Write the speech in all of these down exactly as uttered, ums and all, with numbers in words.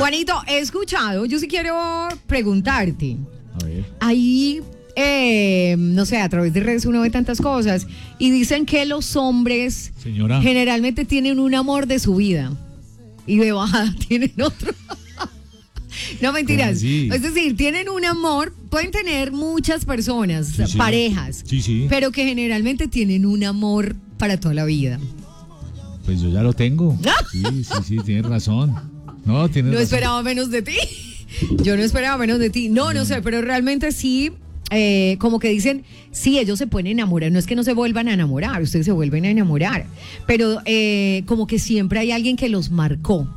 Juanito, he escuchado, yo sí quiero preguntarte. A ver. Ahí, eh, no sé, a través de redes uno ve tantas cosas y dicen que los hombres Señora. generalmente tienen un amor de su vida y de bajada tienen otro. No, mentiras. Es decir, tienen un amor, pueden tener muchas personas, Sí, sí. parejas, Sí, sí. pero que generalmente tienen un amor para toda la vida. Pues yo ya lo tengo. Sí, sí, sí, tienes razón. No, tienes No razón. esperaba menos de ti. Yo no esperaba menos de ti. No, no sé, pero realmente sí, eh, como que dicen, sí, ellos se pueden enamorar. No es que no se vuelvan a enamorar, ustedes se vuelven a enamorar. Pero eh, como que siempre hay alguien que los marcó.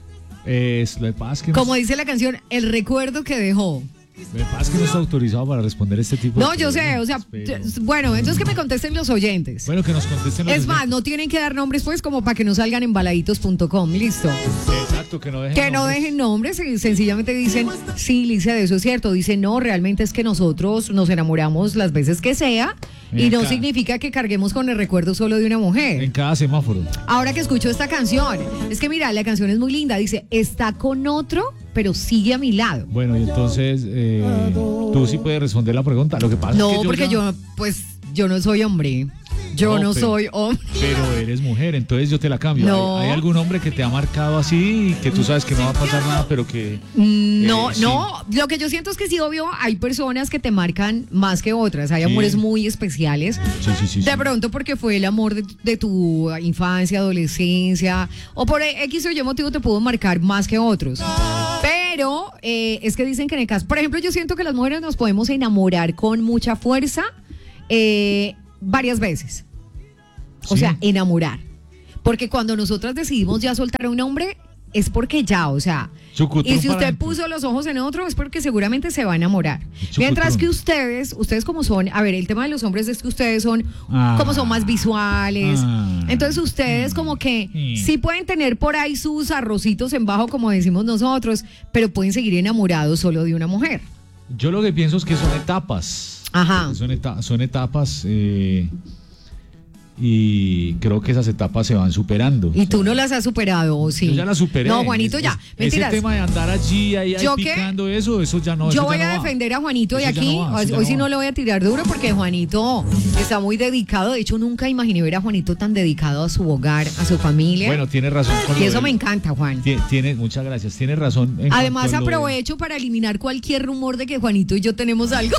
Es, lo que pasa es que Como no, dice la canción, el recuerdo que dejó. lo que pasa es que no está autorizado para responder este tipo de No, yo sé, o sea, pero- t- bueno, entonces que me contesten los oyentes. Bueno, que nos contesten los Es más, oyentes. no tienen que dar nombres pues como para que no salgan en baladitos punto com, listo. Exacto, que no dejen Que no nombres. dejen nombres y sencillamente dicen, sí, Licia, de eso es cierto. Dicen, no, realmente es que nosotros nos enamoramos las veces que sea y En no cada- significa que carguemos con el recuerdo solo de una mujer. En cada semáforo. Ahora que escucho esta canción, es que mira, la canción es muy linda. Dice, está con otro, pero sigue a mi lado. Bueno, y entonces eh, tú sí puedes responder la pregunta. Lo que pasa No, es que yo porque ya- yo, pues, yo no soy hombre. Yo no, No, pero- soy hombre. Pero eres mujer, entonces yo te la cambio. No. ¿Hay, hay algún hombre que te ha marcado así y que tú sabes que no va a pasar nada, pero que... No, Eh, sí. no, lo que yo siento es que sí, obvio, hay personas que te marcan más que otras, hay Sí. amores muy especiales. Sí, sí, sí. De sí. pronto porque fue el amor de, de tu infancia, adolescencia, o por X o Y motivo te pudo marcar más que otros. Pero eh, es que dicen que en el caso, por ejemplo, yo siento que las mujeres nos podemos enamorar con mucha fuerza eh, varias veces. O Sí. sea, enamorar. Porque cuando nosotras decidimos ya soltar a un hombre, es porque ya, o sea, Chucutrún y si para usted adentro. puso los ojos en otro, es porque seguramente se va a enamorar. Chucutrún. Mientras que ustedes, ustedes como son, a ver, el tema de los hombres es que ustedes son, Ah. como son más visuales. Ah. Entonces ustedes como que Mm. sí pueden tener por ahí sus arrocitos en bajo, como decimos nosotros, pero pueden seguir enamorados solo de una mujer. Yo lo que pienso es que son etapas. Ajá. Son, eta- son etapas eh, y creo que esas etapas se van superando. Y tú no las has superado, ¿o sí? Yo ya la superé. No, Juanito, Es- ya. es- Mentiras. Ese tema de andar allí, ahí, ahí ¿Yo qué? picando eso, eso ya no. Yo eso voy ya a no va. defender a Juanito de Eso ya aquí. no va, hoy eso ya hoy no sí no va. lo voy a tirar duro porque Juanito está muy dedicado. De hecho, nunca imaginé ver a Juanito tan dedicado a su hogar, a su familia. Bueno, tiene razón. con y lo eso del- me encanta, Juan. Tie- Tiene, muchas gracias, tiene razón. en Además, cuanto a lo de- aprovecho para eliminar cualquier rumor de que Juanito y yo tenemos algo.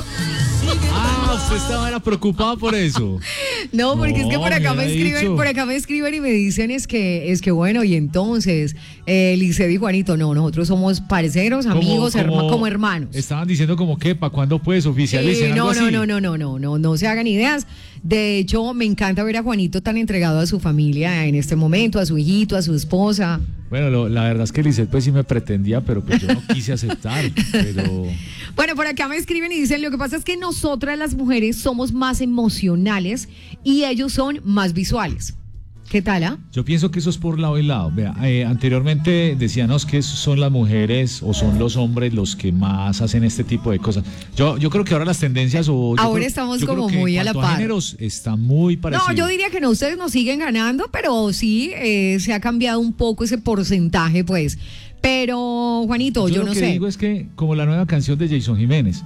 Ah, usted estaba era preocupado por eso. No, porque es que No, por acá me me hubiera escriben, dicho. por acá me escriben y me dicen es que, es que bueno, y entonces, eh, Liceo y Juanito, no, nosotros somos parceros, Como- amigos, herma- como- como hermanos. Estaban diciendo como que, ¿para cuándo puedes oficializar? Sí, algo no, así? no, no, no, no, no, no, no se hagan ideas. De hecho, me encanta ver a Juanito tan entregado a su familia en este momento, a su hijito, a su esposa. Bueno, lo- la verdad es que Lisette pues sí me pretendía, pero pues yo no quise aceptar. Pero Bueno, por acá me escriben y dicen, lo que pasa es que nosotras las mujeres somos más emocionales y ellos son más visuales. ¿Qué tal, ah? yo pienso que eso es por lado y lado. Vea, eh, anteriormente decíamos que son las mujeres o son los hombres los que más hacen este tipo de cosas. Yo, yo creo que ahora las tendencias o yo Ahora creo- estamos yo creo como que en muy a la cuanto par. géneros está muy parecido. No, yo diría que no, ustedes nos siguen ganando, pero sí eh, se ha cambiado un poco ese porcentaje, pues. Pero, Juanito, yo, Yo lo no que sé. digo es que, como la nueva canción de Jason Jiménez,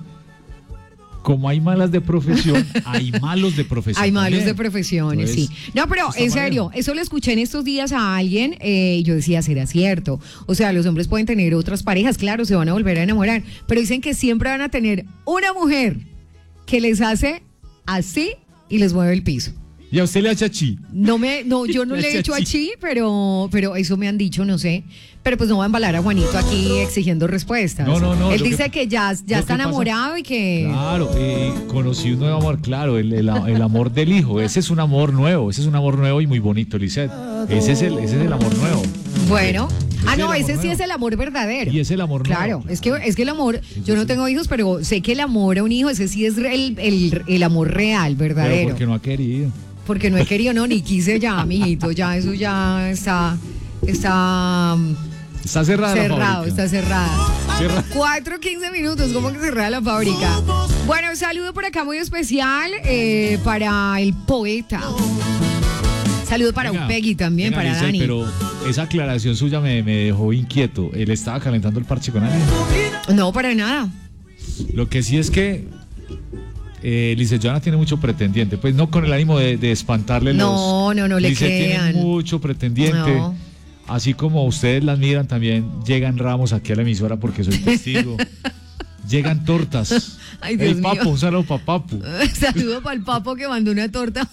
como hay malas de profesión, hay malos de profesión. Hay malos también. de profesiones, Entonces, sí. No, pero está en serio, parejo. eso lo escuché en estos días a alguien eh, y yo decía, será cierto. O sea, los hombres pueden tener otras parejas, claro, se van a volver a enamorar, pero dicen que siempre van a tener una mujer que les hace así y les mueve el piso. Y a usted le hace chi. No me, no, yo no le he hecho a Chi, pero, pero eso me han dicho, no sé. Pero pues no voy a embalar a Juanito aquí exigiendo respuestas. No, no, no, Él lo que- dice que, ya, ya lo está que pasa- enamorado y que. Claro, eh, conocí un nuevo amor, claro, el, el- el amor del hijo. Ese es un amor nuevo, ese es un amor nuevo y muy bonito, Lisette. Ese es el, ese es el amor nuevo. Bueno. Ah, es el no, amor ese sí nuevo. es el amor verdadero. Y es el amor nuevo. Claro, es que, es que el amor, yo no tengo hijos, pero sé que el amor a un hijo, ese sí es el, el, el amor real, Pero verdadero. porque no ha querido. Porque no he querido, no, ni quise ya, mijito, ya eso ya está, está um, Está cerrada la cerrado, fábrica. está cerrada. Cerra- Cuatro, quince minutos, ¿cómo que cerrada la fábrica? Bueno, un saludo por acá muy especial eh, para el poeta. Saludo para Venga, Upegui también, venga, para Lisette, Dani. Pero esa aclaración suya me, me dejó inquieto. ¿Él estaba calentando el parche con alguien? No, para nada. Lo que sí es que eh, Lizeth Johanna tiene mucho pretendiente. Pues no con el ánimo de, de espantarle los... No, no, no le Lizeth crean. tiene mucho pretendiente. No. Así como ustedes la admiran, también llegan ramos aquí a la emisora porque soy testigo. Llegan tortas. Ay, Dios el papo, mío. un saludo para Papu. Saludo para el papo que mandó una torta.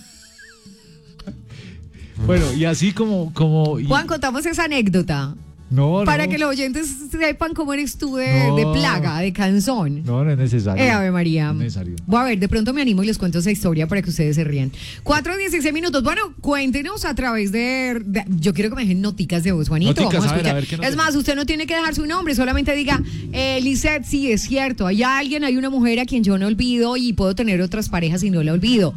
Bueno, y así como... como y... Juan, contamos esa anécdota. No, Para no. que los oyentes sepan cómo eres tú de, No. de plaga, de canzón. No, no es necesario. Eh, Ave María. No es necesario. Voy a ver, de pronto me animo y les cuento esa historia para que ustedes se rían. cuatro dieciséis minutos. Bueno, cuéntenos a través de, de- yo quiero que me dejen noticas de voz, Juanito. Noticas, Vamos a a ver, escuchar. a ver, ¿qué nos es más, usted no tiene que dejar su nombre, solamente diga, eh, Lizeth, sí, es cierto. Hay alguien, hay una mujer a quien yo no olvido y puedo tener otras parejas y no la olvido.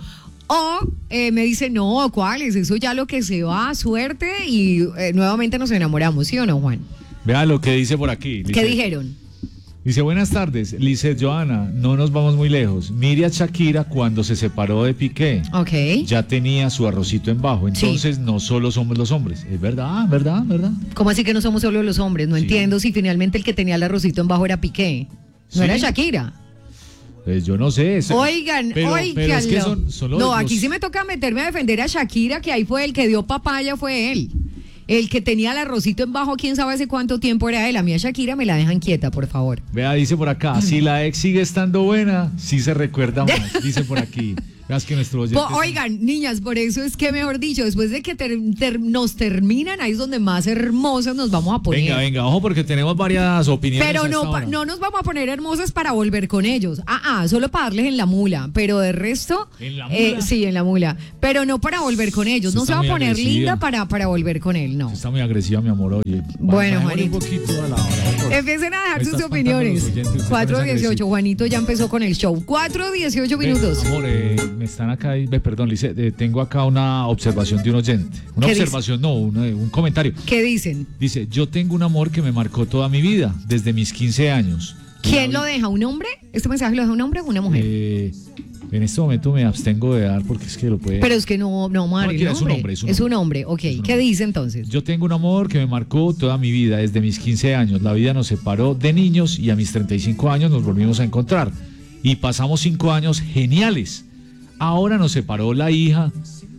O eh, me dice, no, ¿cuál es? Eso ya lo que se va, suerte y eh, nuevamente nos enamoramos, ¿sí o no, Juan? Vea lo que dice por aquí. ¿Qué Lizeth. dijeron? Dice, buenas tardes, Lizeth Johanna, no nos vamos muy lejos. Mire a Shakira cuando se separó de Piqué. Ok. Ya tenía su arrocito en bajo, entonces no solo somos los hombres. Es verdad, verdad, verdad. ¿Cómo así que no somos solo los hombres? No Sí. entiendo si finalmente el que tenía el arrocito en bajo era Piqué. No Sí. era Shakira. Pues yo no sé. es- Oigan, pero, oigan. pero es que son, son los- no, los- aquí sí me toca meterme a defender a Shakira, que ahí fue el que dio papaya, fue él. El que tenía el arrocito en bajo, quién sabe hace cuánto tiempo era él. A mí a Shakira me la dejan quieta, por favor. Vea, dice por acá, si la ex sigue estando buena, sí se recuerda más, dice por aquí. Veas que nuestro oyente... Po- oigan, niñas, por eso es que, mejor dicho, después de que ter- ter- nos terminan, ahí es donde más hermosas nos vamos a poner. Venga, venga, ojo porque tenemos varias opiniones. Pero a no, esta pa- hora. no nos vamos a poner hermosas para volver con ellos. Ah, ah, solo para darles en la mula. Pero de resto. ¿En la eh, mula? sí, en la mula. Pero no para volver con ellos. Usted No se está va a muy poner agresiva. linda para, para volver con él, no. Está muy agresiva, mi amor, oye. Bueno, Bajémosle un Juanito. poquito a la hora. Empiecen a dejar Me sus está espantando opiniones. los oyentes, usted cuatro parece dieciocho. agresivo. Juanito ya empezó con el show. cuatro dieciocho minutos. Amor, eh, me están acá, ve, perdón, Lice, eh, tengo acá una observación de un oyente. Una ¿Qué dice? observación, no, una- un comentario. ¿Qué dicen? Dice, yo tengo un amor que me marcó toda mi vida, desde mis quince años. ¿Quién La- lo deja? ¿Un hombre? ¿Este mensaje lo deja un hombre o una mujer? Eh, en este momento me abstengo de dar porque es que lo puede... Pero es que no, no, madre, mentira, el es un hombre. hombre, es un Es un hombre. hombre, ok. Es un ¿Qué hombre. dice entonces? Yo tengo un amor que me marcó toda mi vida, desde mis quince años. La vida nos separó de niños y a mis treinta y cinco años nos volvimos a encontrar. Y pasamos cinco años geniales. Ahora nos separó la hija,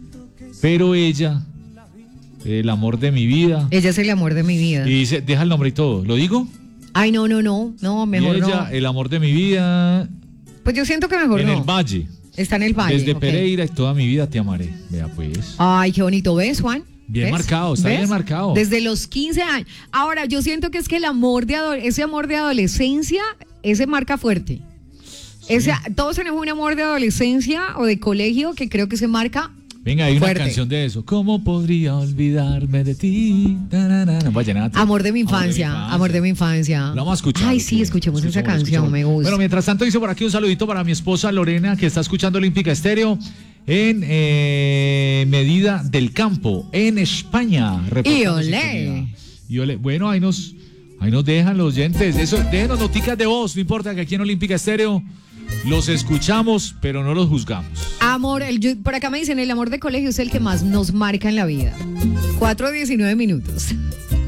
pero ella, el amor de mi vida. Ella es el amor de mi vida. Y dice, deja el nombre y todo. ¿Lo digo? Ay, no, no, no. No, mejor y ella, no. el amor de mi vida, Pues yo siento que mejor en no. el valle. Está en el valle. Desde ok. Pereira y toda mi vida te amaré. Vea pues. Ay, qué bonito. ¿Ves, Juan? Bien ¿Ves? marcado, está ¿Ves? bien marcado. Desde los quince años. Ahora, yo siento que es que el amor de ado- ese amor de adolescencia, ese marca fuerte. Ese, todos tenemos un amor de adolescencia o de colegio que creo que se marca. Venga, hay una Fuerte. canción de eso. ¿Cómo podría olvidarme de ti? Tararara. Vallenato. Amor de mi infancia. Amor de mi infancia. Lo vamos a escuchar. Ay, ¿o sí, qué? escuchemos esa Escuchemos, canción, escuchemos. me gusta. Bueno, mientras tanto, hice por aquí un saludito para mi esposa Lorena, que está escuchando Olímpica Estéreo en eh, Medida del Campo, en España. Y reportando olé. sintonía. Y olé. Bueno, ahí nos, ahí nos dejan los oyentes. Eso, déjenos noticas de voz, no importa que aquí en Olímpica Estéreo los escuchamos, pero no los juzgamos. Amor, el, yo- por acá me dicen, el amor de colegio es el que más nos marca en la vida. cuatro diecinueve minutos.